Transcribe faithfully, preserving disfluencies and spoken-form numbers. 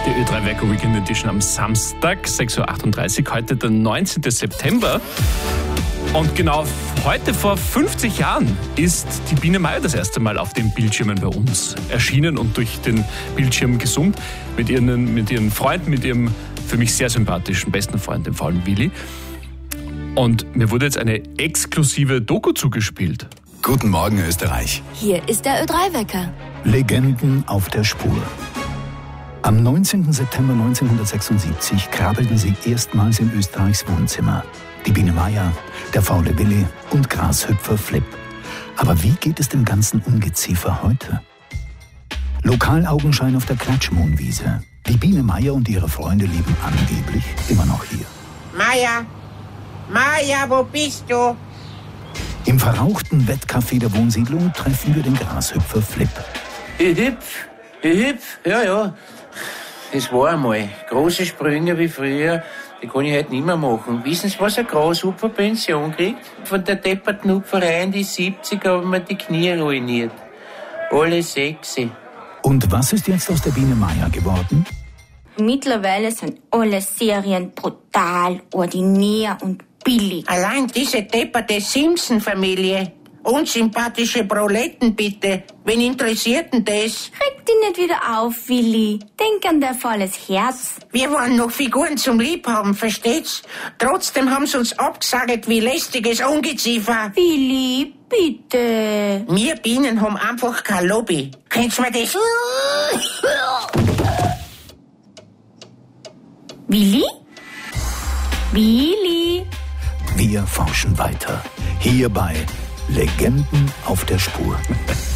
Die Ö drei Wecker Weekend Edition am Samstag, sechs Uhr achtunddreißig, heute der neunzehnten September. Und genau heute vor fünfzig Jahren ist die Biene Meier das erste Mal auf den Bildschirmen bei uns erschienen und durch den Bildschirm gesummt mit ihren, mit ihren Freunden, mit ihrem für mich sehr sympathischen besten Freund, dem faulen Willi. Und mir wurde jetzt eine exklusive Doku zugespielt. Guten Morgen, Österreich. Hier ist der Ö drei Wecker. Legenden auf der Spur. Am neunzehnten September neunzehnhundertsechsundsiebzig krabbelten sie erstmals in Österreichs Wohnzimmer. Die Biene Meier, der faule Willi und Grashüpfer Flip. Aber wie geht es dem ganzen Ungeziefer heute? Lokalaugenschein auf der Klatschmohnwiese. Die Biene Meier und ihre Freunde leben angeblich immer noch hier. Meier! Meier, wo bist du? Im verrauchten Bettcafé der Wohnsiedlung treffen wir den Grashüpfer Flip. Ich hüpf, ich hüpf, ja, ja. Das war einmal. Große Sprünge wie früher, die kann ich heute nicht mehr machen. Wissen Sie, was eine Grashüpfer-Pension kriegt? Von der depperten Hupferei in die siebziger haben wir die Knie ruiniert. Alle sexy. Und was ist jetzt aus der Biene Meier geworden? Mittlerweile sind alle Serien brutal, ordinär und billig. Allein diese depperte Simpson-Familie. Unsympathische Proletten, bitte. Wen interessiert denn das? Reg dich nicht wieder auf, Willi. Denk an dein volles Herz. Wir waren noch Figuren zum Liebhaben, versteht's? Trotzdem haben sie uns abgesagt wie lästiges Ungeziefer. Willi, bitte. Wir Bienen haben einfach kein Lobby. Kennst du mir das? Willi? Willi? Wir forschen weiter. Hier bei Legenden auf der Spur.